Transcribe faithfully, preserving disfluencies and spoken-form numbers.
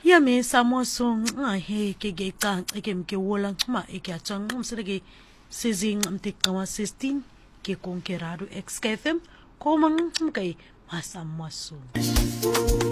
Yami samosung he ke ke tang ke ke wolang ma e ke chang um sele ke sizing am tik kawa sixteen ke conquerado ex K F M ko mang kai masamoso